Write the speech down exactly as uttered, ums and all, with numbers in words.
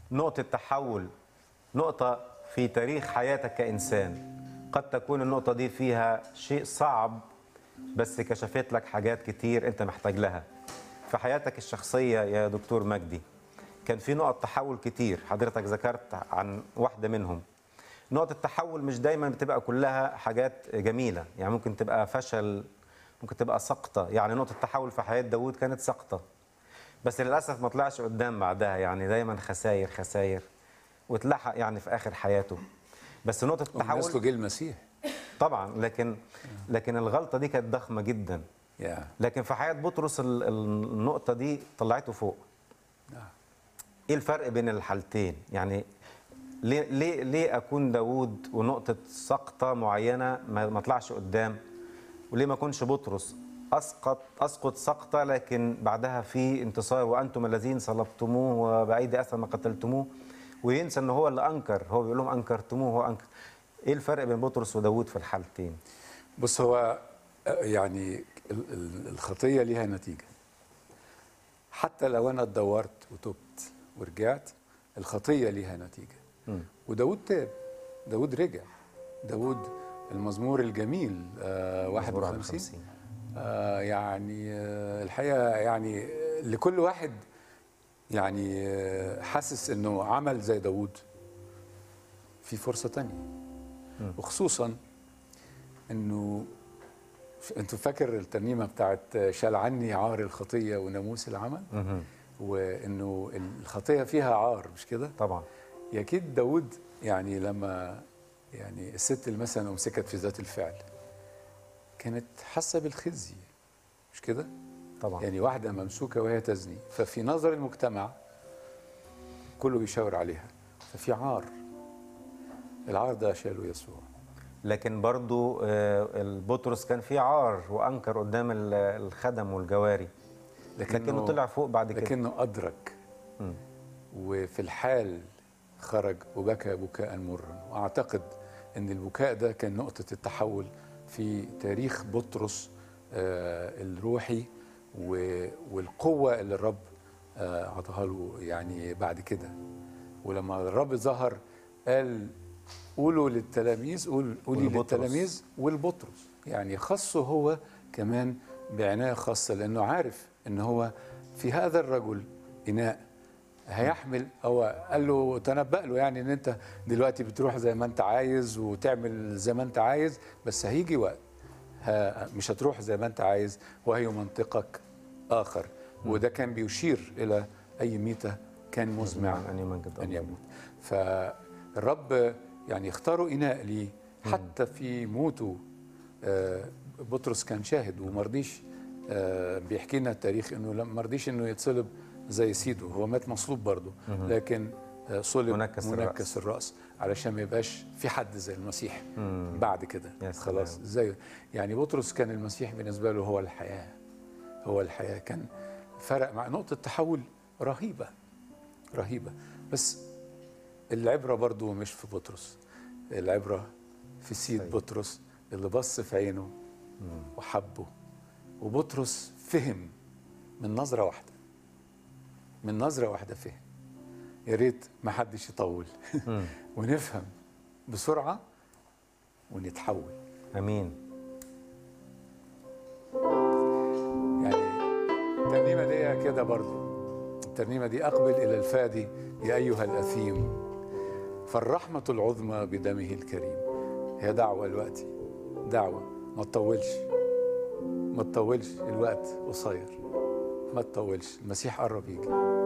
نقطة تحول، نقطة في تاريخ حياتك كإنسان. قد تكون النقطة دي فيها شيء صعب، بس كشفت لك حاجات كتير أنت محتاج لها في حياتك الشخصية. يا دكتور مجدي، كان في نقط تحول كتير، حضرتك ذكرت عن واحدة منهم. نقطة التحول مش دايما بتبقى كلها حاجات جميلة، يعني ممكن تبقى فشل، ممكن تبقى سقطة. يعني نقطة التحول في حياة داود كانت سقطة، بس للأسف ما طلعش قدام بعدها، يعني دايما خساير خساير، واتلحق يعني في آخر حياته. بس نقطة ومن التحول نسله جه المسيح. طبعا، لكن لكن الغلطة دي كانت ضخمة جدا. yeah. لكن في حياة بطرس ال- النقطة دي طلعته فوق. ايه الفرق بين الحالتين؟ يعني ليه ليه ليه اكون داوود ونقطة سقطة معينة ما ما طلعش قدام، وليه ما اكونش بطرس اسقط اسقط سقطة لكن بعدها في انتصار، وانتم الذين صلبتموه وبأيدي اسى ما قتلتموه، وينسى ان هو اللي انكر، هو بيقول لهم انكرتموه هو انكر. ايه الفرق بين بطرس وداوود في الحالتين؟ بص، هو يعني ال- ال- الخطية ليها نتيجة. حتى لو أنا اتدورت وتبت ورجعت، الخطية ليها نتيجة. م. وداود تاب، داود رجع. داود المزمور الجميل آه واحد وخمسين آه يعني آه الحقيقة يعني لكل واحد يعني آه حاسس أنه عمل زي داود في فرصة تانية. م. وخصوصا أنه انتوا فاكر الترنيمه بتاعت شال عني عار الخطيه وناموس العمل؟ مه. وانه الخطيه فيها عار، مش كده؟ طبعا. يا اكيد داود يعني لما يعني الست اللي مثلا امسكت في ذات الفعل كانت حاسه بالخزي، مش كده؟ طبعا. يعني واحده ممسوكه وهي تزني، ففي نظر المجتمع كله بيشاور عليها، ففي عار. العار ده شاله يسوع. لكن برضو آه، البطرس كان فيه عار وانكر قدام ال- الخدم والجواري، لكنه, لكنه طلع فوق بعد كده. لكنه أدرك. م. وفي الحال خرج وبكى بكاء مرا. وأعتقد أن البكاء ده كان نقطة التحول في تاريخ بطرس آه الروحي، والقوة اللي الرب آه عطاها له يعني بعد كده. ولما الرب ظهر قال قولوا للتلاميذ، قول قولي والبطرس. للتلاميذ والبطرس، يعني خصه هو كمان بعناية خاصة، لأنه عارف أنه هو في هذا الرجل إناء هيحمل. هو قال له تنبأ له يعني ان انت دلوقتي بتروح زي ما انت عايز وتعمل زي ما انت عايز، بس هيجي وقت مش هتروح زي ما انت عايز وهي منطقك آخر. وده كان بيشير إلى أي ميتة كان مزمع أن يمجد أن الله. يموت. فالرب يعني اختاروا إناء ليه حتى في موته. آه، بطرس كان شاهد ومرضيش. آه، بيحكي لنا التاريخ انه مرضيش انه يتصلب زي سيده، هو مات مصلوب برضه، لكن آه، صلب منكس منكس الرأس. الرأس علشان ما يبقاش في حد زي المسيح مم. بعد كده. خلاص زي يعني بطرس كان المسيح بالنسبه له هو الحياه، هو الحياه. كان فرق مع نقطه تحول رهيبه رهيبه. بس العبره برضه مش في بطرس، العبره في سيد طيب. بطرس اللي بص في عينه وحبه. وبطرس فهم من نظرة واحدة، من نظرة واحدة فهم. يا ريت ما حدش يطول ونفهم بسرعة ونتحول. امين. يعني الترنيمة دي كده برضو، الترنيمة دي أقبل إلى الفادي يا أيها الأثيم، فالرحمة العظمى بدمه الكريم. هي دعوة الوقت، دعوة ما تطولش، ما تطولش، الوقت قصير، ما تطولش، المسيح قرب يجي.